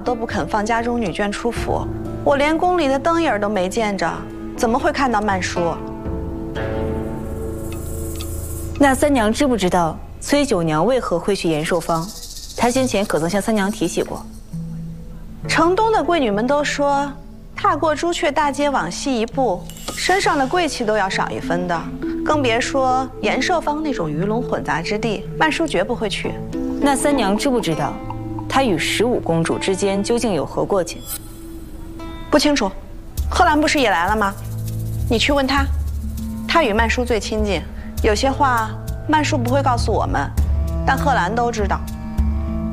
都不肯放家中女眷出府，我连宫里的灯影都没见着，怎么会看到曼书？ 那三娘知不知道崔九娘为何会去延寿坊？她先前可曾向三娘提起过？ 城东的贵女们都说，踏过朱雀大街往西一步，身上的贵气都要少一分的，更别说延寿坊那种鱼龙混杂之地，曼书绝不会去。 那三娘知不知道，她与15公主之间究竟有何过节？ 不清楚。贺兰不是也来了吗？你去问他，他与曼书最亲近，有些话曼书不会告诉我们，但贺兰都知道。